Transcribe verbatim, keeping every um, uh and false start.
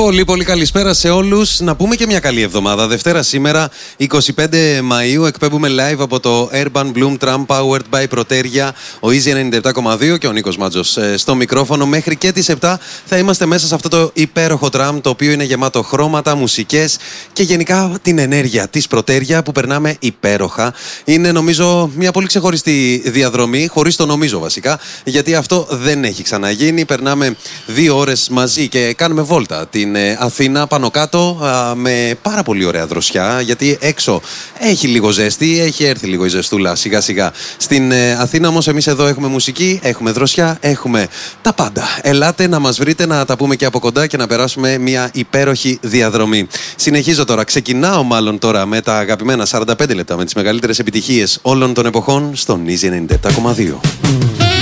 Πολύ πολύ καλησπέρα σε όλους. Να πούμε και μια καλή εβδομάδα. Δευτέρα σήμερα, εικοστή πέμπτη Μαΐου, εκπέμπουμε live από το Urban Bloom Tram Powered by Proteria, ο Easy ενενήντα επτά κόμμα δύο και ο Νίκος Μάτζος στο μικρόφωνο. Μέχρι και τις επτά θα είμαστε μέσα σε αυτό το υπέροχο τραμ, το οποίο είναι γεμάτο χρώματα, μουσικές και γενικά την ενέργεια της Proteria που περνάμε υπέροχα. Είναι νομίζω μια πολύ ξεχωριστή διαδρομή, χωρίς το νομίζω βασικά, γιατί αυτό δεν έχει ξαναγίνει. Περνάμε δύο ώρες μαζί και κάνουμε βόλτα την Αθήνα πάνω κάτω με πάρα πολύ ωραία δροσιά, γιατί έξω έχει λίγο ζέστη, έχει έρθει λίγο η ζεστούλα σιγά σιγά. Στην Αθήνα όμως εμείς εδώ έχουμε μουσική, έχουμε δροσιά, έχουμε τα πάντα. Ελάτε να μας βρείτε, να τα πούμε και από κοντά και να περάσουμε μια υπέροχη διαδρομή. Συνεχίζω τώρα, ξεκινάω μάλλον τώρα με τα αγαπημένα σαράντα πέντε λεπτά με τις μεγαλύτερες επιτυχίες όλων των εποχών στον Easy ενενήντα επτά κόμμα δύο.